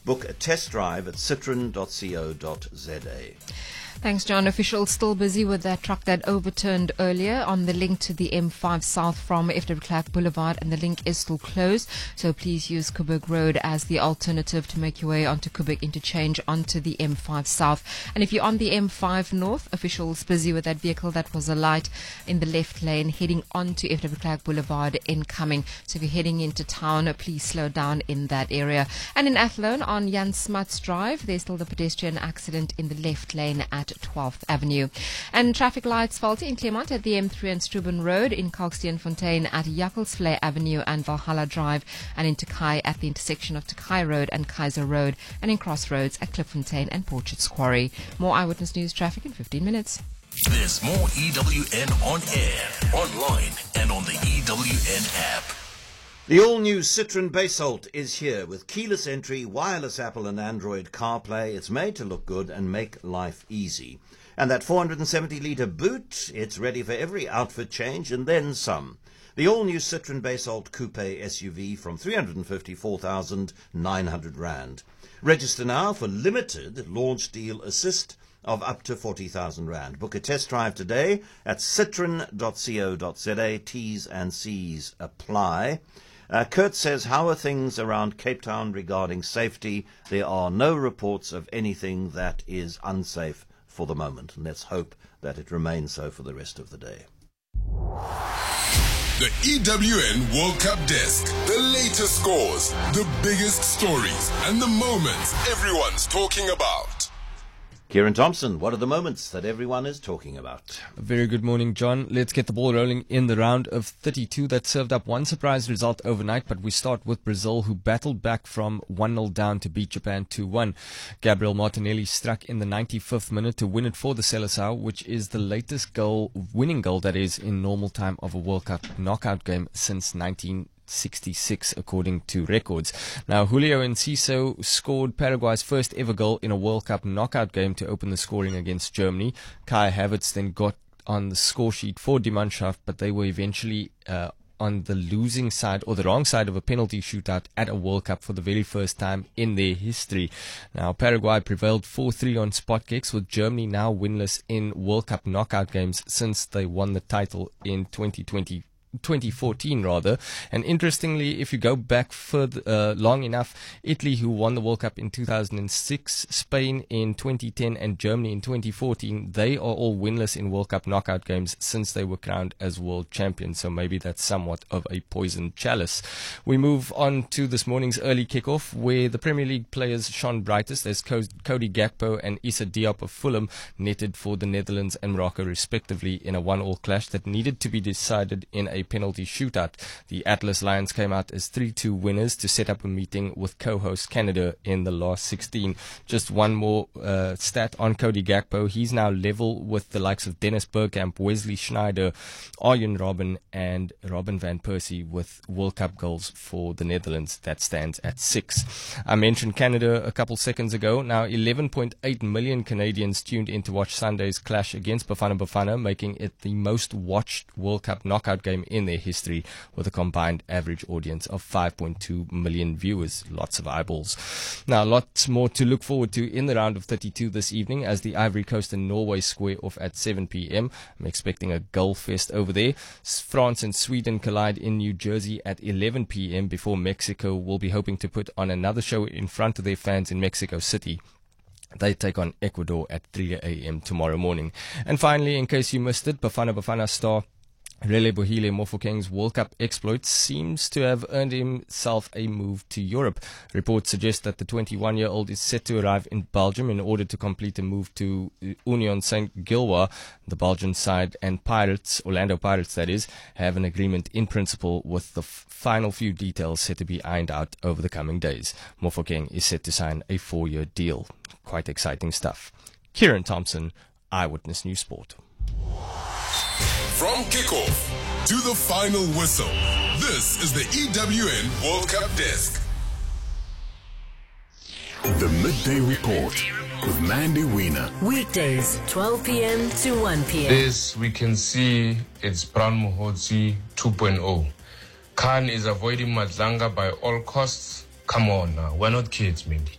Book a test drive at citroen.co.za. Thanks, John. Officials still busy with that truck that overturned earlier on the link to the M5 south from FW Clark Boulevard, and the link is still closed. So please use Kuburg Road as the alternative to make your way onto Kuburg Interchange onto the M5 south. And if you're on the M5 north, officials busy with that vehicle that was alight in the left lane heading onto FW Clark Boulevard incoming. So if you're heading into town, please slow down in that area. And in Athlone on Jan Smuts Drive, there's still the pedestrian accident in the left lane at 12th Avenue. And traffic lights faulty in Claremont at the M3 and Struben Road, in Kalksteenfontein at Jakkelsvlei Avenue and Valhalla Drive, and in Takai at the intersection of Takai Road and Kaiser Road, and in Crossroads at Klipfontein and Portraits Quarry. More Eyewitness News traffic in 15 minutes. There's more EWN on air, online, and on the EWN app. The all-new Citroen Basalt is here with keyless entry, wireless Apple and Android CarPlay. It's made to look good and make life easy. And that 470-litre boot, it's ready for every outfit change and then some. The all-new Citroen Basalt Coupe SUV from 354,900 Rand. Register now for limited launch deal assist of up to 40,000 Rand. Book a test drive today at citroen.co.za. T's and C's apply. Kurt says, how are things around Cape Town regarding safety? There are no reports of anything that is unsafe for the moment. And let's hope that it remains so for the rest of the day. The EWN World Cup Desk. The latest scores, the biggest stories, and the moments everyone's talking about. Kieran Thompson, what are the moments that everyone is talking about? A very good morning, John. Let's get the ball rolling in the round of 32 that served up one surprise result overnight, but we start with Brazil, who battled back from 1-0 down to beat Japan 2-1. Gabriel Martinelli struck in the 95th minute to win it for the Seleção, which is the latest winning goal that is in normal time of a World Cup knockout game since 1966, according to records. Now, Julio Enciso scored Paraguay's first ever goal in a World Cup knockout game to open the scoring against Germany. Kai Havertz then got on the score sheet for Die Mannschaft, but they were eventually on the losing side or the wrong side of a penalty shootout at a World Cup for the very first time in their history. Now, Paraguay prevailed 4-3 on spot kicks, with Germany now winless in World Cup knockout games since they won the title in 2014 rather. And interestingly, if you go back further long enough, Italy, who won the World Cup in 2006, Spain in 2010 and Germany in 2014, they are all winless in World Cup knockout games since they were crowned as world champions. So maybe that's somewhat of a poisoned chalice. We move on to this morning's early kickoff, where the Premier League players shone brightest as Cody Gakpo and Issa Diop of Fulham netted for the Netherlands and Morocco respectively in a 1-1 clash that needed to be decided in a penalty shootout. The Atlas Lions came out as 3-2 winners to set up a meeting with co-host Canada in the last 16. Just one more stat on Cody Gakpo. He's now level with the likes of Dennis Bergkamp, Wesley Sneijder, Arjen Robben and Robin van Persie with World Cup goals for the Netherlands. That stands at 6. I mentioned Canada a couple seconds ago. Now 11.8 million Canadians tuned in to watch Sunday's clash against Bafana Bafana, making it the most watched World Cup knockout game in their history, with a combined average audience of 5.2 million viewers. Lots of eyeballs. Now, lots more to look forward to in the round of 32 this evening, as the Ivory Coast and Norway square off at 7 p.m. I'm expecting a goal fest over there. France and Sweden collide in New Jersey at 11 p.m. before Mexico will be hoping to put on another show in front of their fans in Mexico City. They take on Ecuador at 3 a.m. tomorrow morning. And finally, in case you missed it, Bafana Bafana star Relebohile Mofokeng's World Cup exploits seems to have earned himself a move to Europe. Reports suggest that the 21-year-old is set to arrive in Belgium in order to complete a move to Union Saint-Gilloise. The Belgian side and Pirates, Orlando Pirates that is, have an agreement in principle, with the final few details set to be ironed out over the coming days. Mofokeng is set to sign a 4-year deal. Quite exciting stuff. Kieran Thompson, Eyewitness News Sport. From kickoff to the final whistle, this is the EWN World Cup Desk. The Midday Report with Mandy Wiener. Weekdays, 12 p.m. to 1 p.m. This we can see it's Brown Mohotsi 2.0. Khan is avoiding Madlanga by all costs. Come on now, we're not kids, Mindy.